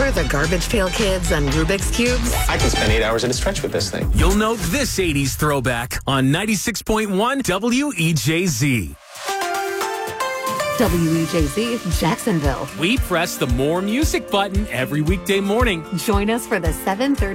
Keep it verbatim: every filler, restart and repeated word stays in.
Remember the Garbage Pail Kids and Rubik's Cubes? I can spend eight hours at a stretch with this thing. You'll know this eighties throwback on ninety-six point one W E J Z. W E J Z, Jacksonville. We press the More Music button every weekday morning. Join us for the seven thirty